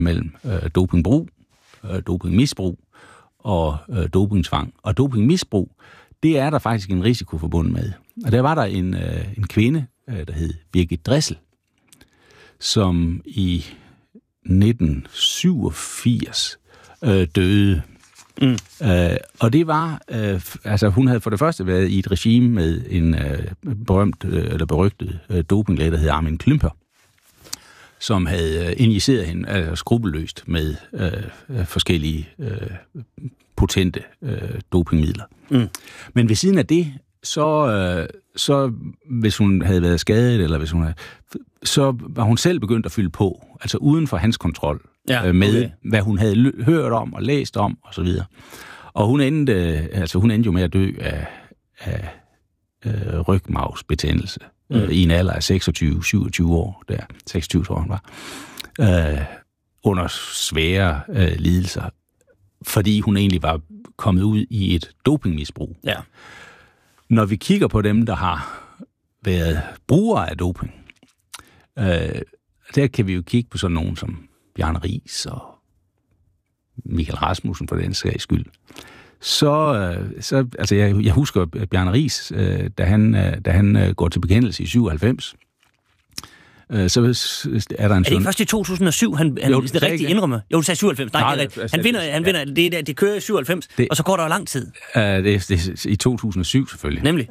mellem dopingbrug, dopingmisbrug og dopingtvang. Og dopingmisbrug, det er der faktisk en risiko forbundet med. Og der var der en kvinde, der hed Birgit Dressel, som i 1987 døde. Og det var, hun havde for det første været i et regime med en berygtet dopinglæge, der hed Armin Klümper, som havde injiceret hende skrupelløst med forskellige potente dopingmidler. Men ved siden af det, så hvis hun havde været skadet, eller hvis hun havde, så var hun selv begyndt at fylde på, altså uden for hans kontrol, med hvad hun havde hørt om og læst om og så videre. Og hun endte jo med at dø af rygmarvsbetændelse i en alder af 26-27 år, der 26 år hun var, under svære lidelser, fordi hun egentlig var kommet ud i et dopingmisbrug. Ja. Når vi kigger på dem, der har været brugere af doping, der kan vi jo kigge på sådan nogen som Bjarne Riis og Michael Rasmussen for den sags skyld. Jeg husker Bjarne Riis, da han går til bekendelse i 97. Så er der en... Er det først i 2007, han det rigtigt indrømmer? Jo, du sagde 97. Nej, han vinder. Det kører i 97, og så går der jo lang tid. Det er i 2007 selvfølgelig. Nemlig?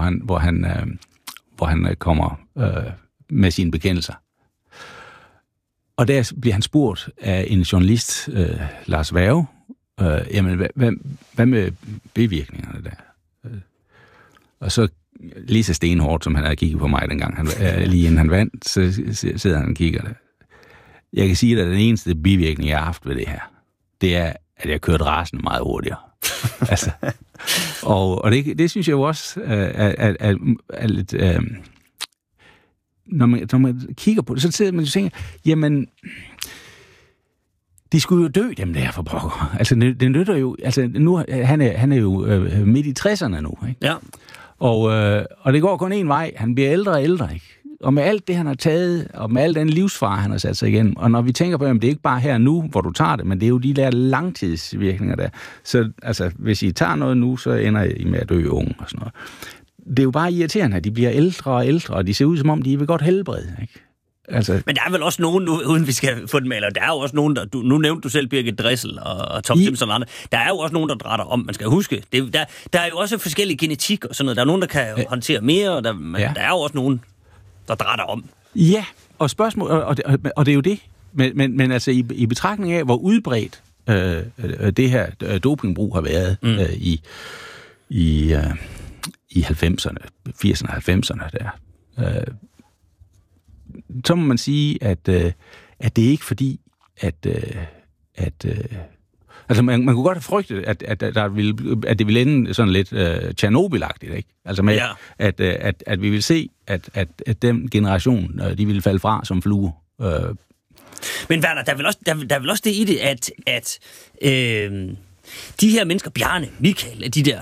Hvor han kommer med sine bekendelser. Og der bliver han spurgt af en journalist, Lars Værge, jamen, hvad med bivirkningerne der? Og så lige så stenhårdt, som han havde kigget på mig dengang, lige inden han vandt, så sidder han og kigger det. Jeg kan sige, at den eneste bivirkning, jeg har haft ved det her, det er, at jeg kørte rasende meget hurtigere. Altså, og det synes jeg jo også er lidt... Når man kigger på det, så sidder man og tænker, jamen... De skulle jo dø, dem der for pokker. Altså, det nytter jo... Altså, nu, han er jo midt i 60'erne nu, ikke? Ja. Og det går kun en vej. Han bliver ældre og ældre, ikke? Og med alt det, han har taget, og med al den livsfare, han har sat sig igennem, og når vi tænker på, at det er ikke bare her nu, hvor du tager det, men det er jo de der langtidsvirkninger der. Så altså, hvis I tager noget nu, så ender I med at dø unge og sådan noget. Det er jo bare irriterende, at de bliver ældre og ældre, og de ser ud, som om de vil godt helbrede, ikke? Altså, men der er vel også nogen, uden vi skal få den med, eller der er jo også nogen, nu nævnte du selv Birgit Dressel og Tom Simpson og andre, der er jo også nogen, der drætter om, man skal huske. Der er jo også forskellige genetik og sådan noget. Der er nogen, der kan håndtere mere, og der er jo også nogen, der drætter om. Ja, og spørgsmål, og det er jo det. Men altså i betragtning af, hvor udbredt det her dopingbrug har været i 90'erne, 80'erne og 90'erne der, så må man sige, at det er ikke fordi, altså man kunne godt have frygtet, at det ville ende sådan lidt Tjernobyl-agtigt, ikke? Altså med, at vi vil se, at den generation, de ville falde fra som fluer. Men Werner, der er vel også det i det, at de her mennesker, Bjarne, Michael, de der...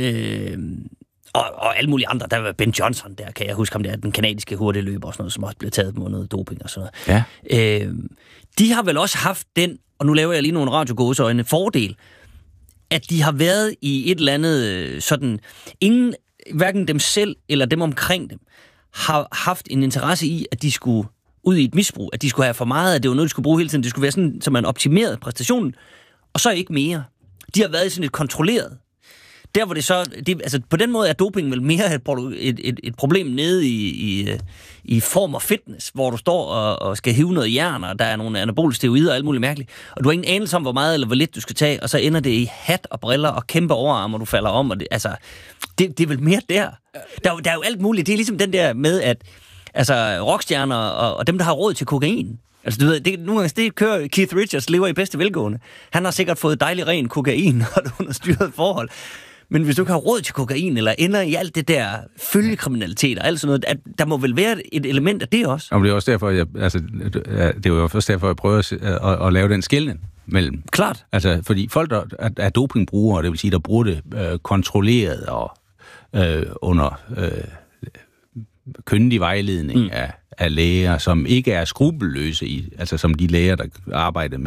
Og alle mulige andre, der var Ben Johnson der, kan jeg huske ham der, den kanadiske hurtigløber og sådan noget, som også blev taget med noget doping og sådan noget. Ja. De har vel også haft den, og nu laver jeg lige nogle radiogåseøjne, fordel, at de har været i et eller andet sådan, ingen, hverken dem selv eller dem omkring dem, har haft en interesse i, at de skulle ud i et misbrug, at de skulle have for meget, at det var noget, de skulle bruge hele tiden, det skulle være sådan, så man optimerede præstationen, og så ikke mere. De har været i sådan et kontrolleret. Der hvor det så, altså på den måde er doping vel mere et problem nede i form og fitness, hvor du står og skal hive noget jern, og der er nogle anabole steroider og alt muligt mærkeligt, og du har ingen anelse om, hvor meget eller hvor lidt du skal tage, og så ender det i hat og briller og kæmpe overarm, og du falder om, og det er vel mere der. Der er jo alt muligt. Det er ligesom den der med, at altså rockstjerner og dem, der har råd til kokain. Altså, du ved, nogle gange det kører Keith Richards, lever i bedste velgående. Han har sikkert fået dejlig ren kokain, og det under styret forhold. Men hvis du ikke har råd til kokain, eller ender i alt det der følgekriminalitet og alt sådan noget, at der må vel være et element af det også? Og det er også derfor, jeg prøver at lave den skelnen mellem. Klart. Altså, fordi folk, der er dopingbrugere, det vil sige, der bruger det kontrolleret og under kyndig vejledning af læger, som ikke er skrupelløse i, altså som de læger, der arbejder